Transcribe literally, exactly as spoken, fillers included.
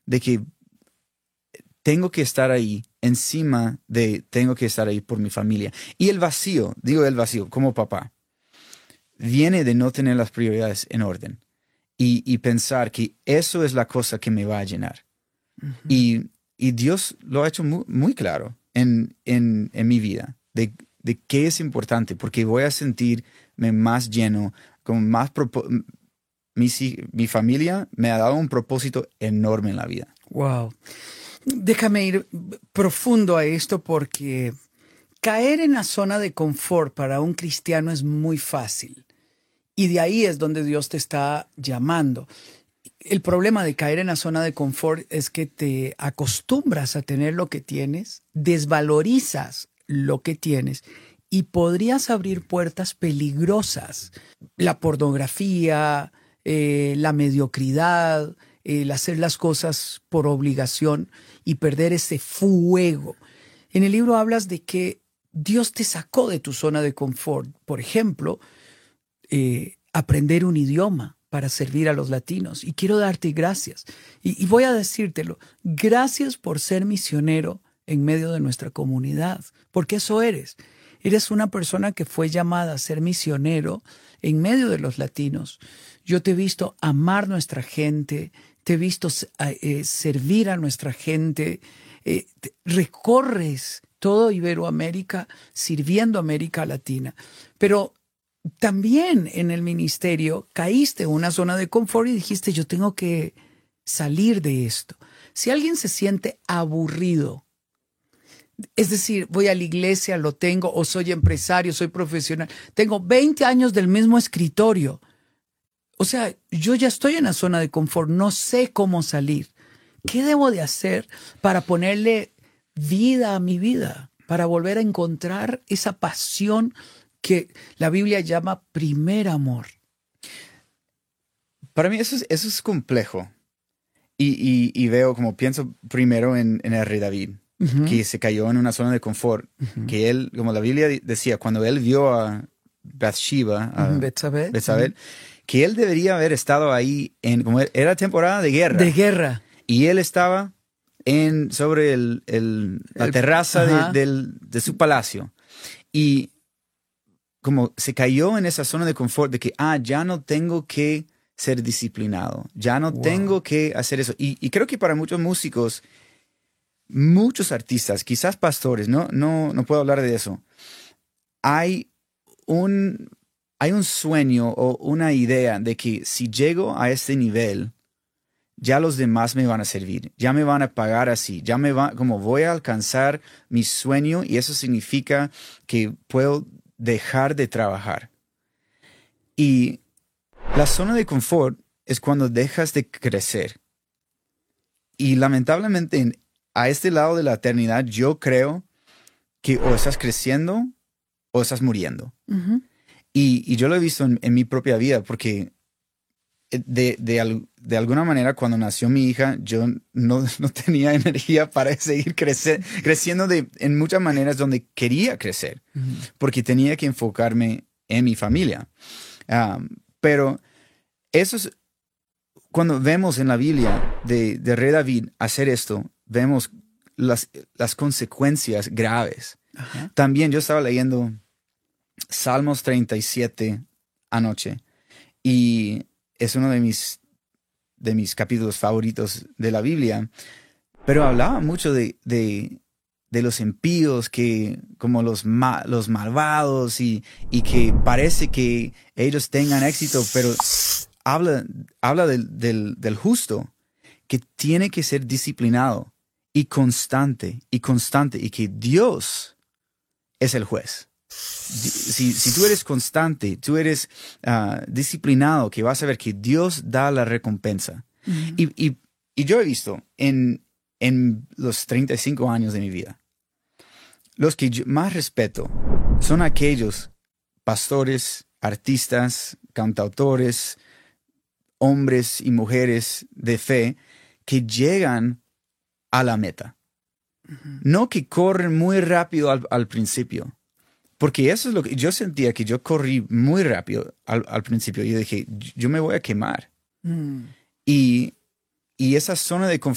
de que tengo que estar ahí encima de tengo que estar ahí por mi familia. Y el vacío, digo el vacío como papá, viene de no tener las prioridades en orden y, y pensar que eso es la cosa que me va a llenar. Uh-huh. Y, y Dios lo ha hecho muy, muy claro en, en, en mi vida de, de qué es importante, porque voy a sentirme más lleno, con más propósito. Mi, mi familia me ha dado un propósito enorme en la vida. Wow. Déjame ir profundo a esto porque caer en la zona de confort para un cristiano es muy fácil. Y de ahí es donde Dios te está llamando. El problema de caer en la zona de confort es que te acostumbras a tener lo que tienes, desvalorizas lo que tienes y podrías abrir puertas peligrosas. La pornografía, eh, la mediocridad, el hacer las cosas por obligación y perder ese fuego. En el libro hablas de que Dios te sacó de tu zona de confort. Por ejemplo, eh, aprender un idioma para servir a los latinos. Y quiero darte gracias. Y, y voy a decírtelo. Gracias por ser misionero en medio de nuestra comunidad. Porque eso eres. Eres una persona que fue llamada a ser misionero en medio de los latinos. Yo te he visto amar nuestra gente, te he visto eh, servir a nuestra gente, eh, recorres todo Iberoamérica sirviendo a América Latina. Pero también en el ministerio caíste en una zona de confort y dijiste, yo tengo que salir de esto. Si alguien se siente aburrido, es decir, voy a la iglesia, lo tengo, o soy empresario, soy profesional, tengo veinte años del mismo escritorio. O sea, yo ya estoy en la zona de confort, no sé cómo salir. ¿Qué debo de hacer para ponerle vida a mi vida? Para volver a encontrar esa pasión que la Biblia llama primer amor. Para mí eso es, eso es complejo. Y, y, y veo como pienso primero en, en el rey David, uh-huh. que se cayó en una zona de confort. Uh-huh. Que él, como la Biblia decía, cuando él vio a Bathsheba, a uh-huh. Betsabé, Betsabé, uh-huh. que él debería haber estado ahí en, como era temporada de guerra. De guerra. Y él estaba en, sobre el, el, la el, terraza de, del, de su palacio. Y como se cayó en esa zona de confort de que, ah, ya no tengo que ser disciplinado, ya no wow. tengo que hacer eso. Y, y creo que para muchos músicos, muchos artistas, quizás pastores, no, no, no puedo hablar de eso, hay un, hay un sueño o una idea de que si llego a este nivel, ya los demás me van a servir, ya me van a pagar así, ya me va, como voy a alcanzar mi sueño y eso significa que puedo dejar de trabajar. Y la zona de confort es cuando dejas de crecer. Y lamentablemente en, a este lado de la eternidad yo creo que o estás creciendo o estás muriendo. Uh-huh. Y, y yo lo he visto en, en mi propia vida porque de, de, al, de alguna manera cuando nació mi hija yo no, no tenía energía para seguir crecer, creciendo de, en muchas maneras donde quería crecer. Uh-huh. Porque tenía que enfocarme en mi familia. Um, pero eso es, cuando vemos en la Biblia de, de Rey David hacer esto, vemos las, las consecuencias graves. Uh-huh. También yo estaba leyendo Salmos treinta y siete anoche y es uno de mis, de mis capítulos favoritos de la Biblia, pero hablaba mucho de, de, de los impíos, que, como los, ma, los malvados y, y que parece que ellos tengan éxito, pero habla, habla del, del, del justo que tiene que ser disciplinado y constante y constante y que Dios es el juez. Si, si tú eres constante, tú eres uh, disciplinado, que vas a ver que Dios da la recompensa. Uh-huh. Y, y, y yo he visto en, en los treinta y cinco años de mi vida, los que yo más respeto son aquellos pastores, artistas, cantautores, hombres y mujeres de fe que llegan a la meta. Uh-huh. No que corren muy rápido al, al principio. Porque eso es lo que yo sentía, que yo corrí muy rápido al, al principio. Y dije, yo me voy a quemar. Mm. Y, y esa zona de